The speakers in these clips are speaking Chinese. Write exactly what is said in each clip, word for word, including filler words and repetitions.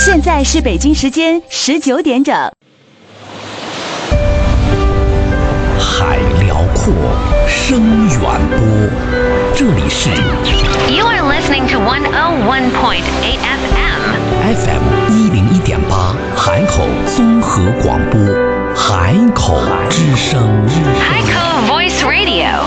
现在是北京时间十九点整。 海辽阔，声远播，这里是 You are listening to one oh one point eight F M F M 一零一点八海口综合广播，海口之声， 海口 Voice Radio。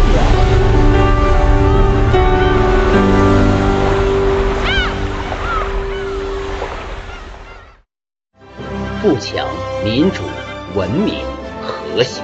富强、民主、文明、和谐。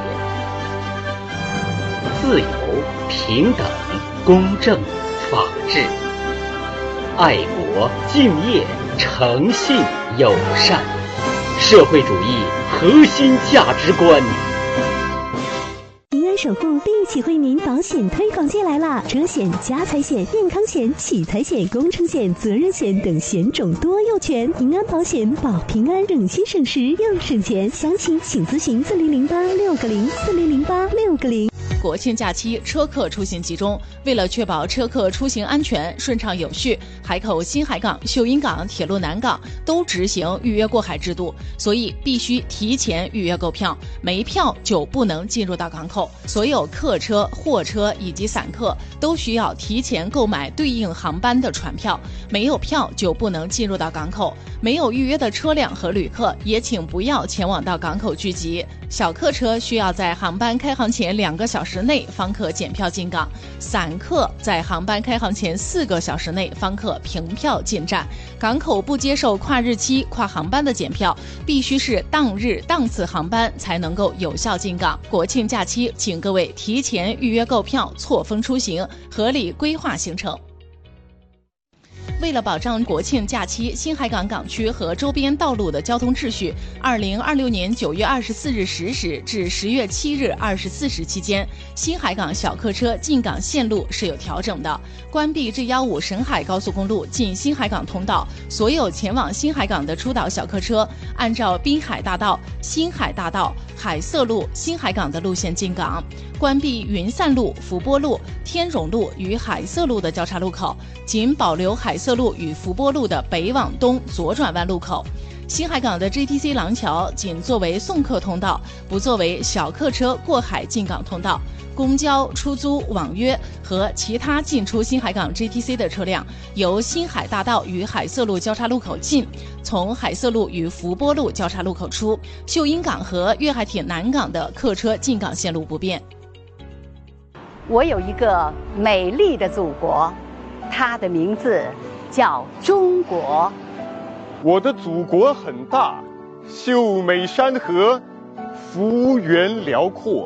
自由、平等、公正、法治，爱国、敬业、诚信、友善，社会主义核心价值观。 平安守护立体惠民保险推广季来啦！车险、家财险、健康险、喜财险、工程险、责任险等险种多又全，平安保险保平安，省心省时又省钱。详情请咨询四零零八六个零四零零八六个零。 国庆假期车客出行集中，为了确保车客出行安全、顺畅有序，海口新海港、秀英港、铁路南港都执行预约过海制度，所以必须提前预约购票，没票就不能进入到港口。所有客车、货车以及散客都需要提前购买对应航班的船票，没有票就不能进入到港口。没有预约的车辆和旅客也请不要前往到港口聚集。小客车需要在航班开航前两个小时内方可检票进港，散客在航班开航前四个小时内方可凭票进站。港口不接受跨日期、跨航班的检票，必须是当日当次航班才能够有效进港。国庆假期，请各位提前预约购票，错峰出行，合理规划行程。为了保障国庆假期新海港港区和周边道路的交通秩序，二零二六年九月二十四日十时至十月七日二十四时期间，新海港小客车进港线路是有调整的。关闭 G 一五 沈海高速公路进新海港通道，所有前往新海港的出岛小客车按照滨海大道、新海大道、海色路、新海港的路线进港。关闭云散路、福波路、天荣路与海色路的交叉路口，仅保留海色路与福波路的北往东左转弯路口。新海港的 G T C 廊桥仅作为送客通道，不作为小客车过海进港通道。公交、出租、网约和其他进出新海港 G T C 的车辆，由新海大道与海色路交叉路口进，从海色路与福波路交叉路口出。秀英港和粤海铁南港的客车进港线路不变。 我有一个美丽的祖国，它的名字叫中国。 我的祖国很大，秀美山河，幅员辽阔。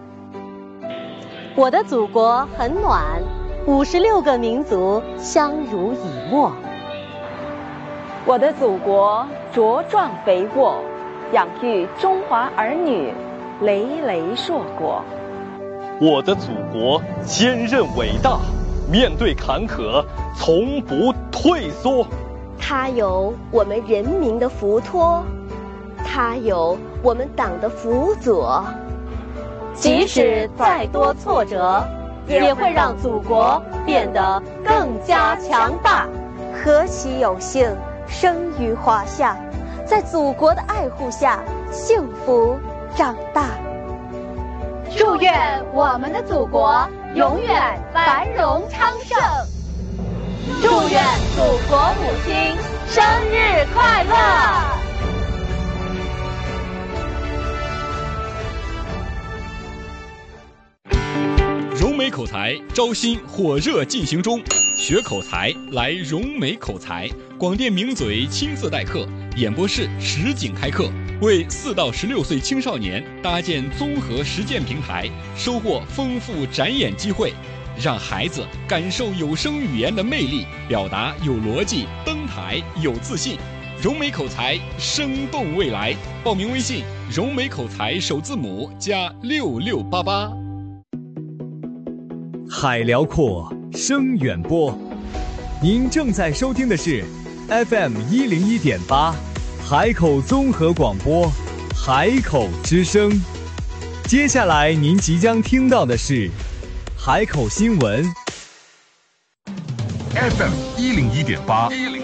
我的祖国很暖，五十六个民族相濡以沫。 我的祖国茁壮肥沃，养育中华儿女，累累硕果。 我的祖国坚韧伟大，面对坎坷从不退缩。 它有我们人民的福托，它有我们党的辅佐。即使再多挫折，也会让祖国变得更加强大。何其有幸生于华夏，在祖国的爱护下幸福长大。 祝愿我们的祖国永远繁荣昌盛，祝愿祖国母亲生日快乐。 融美口才招新火热进行中，学口才来融美口才，广电名嘴亲自代课，演播室实景开课，为四到十六岁青少年搭建综合实践平台，收获丰富展演机会，让孩子感受有声语言的魅力，表达有逻辑，登台有自信。融美口才，生动未来。报名微信：融美口才首字母加六六八八。 海辽阔，声远播。您正在收听的是 F M 一零一点八，海口综合广播，海口之声。接下来您即将听到的是海口新闻。 F M 一零一点八。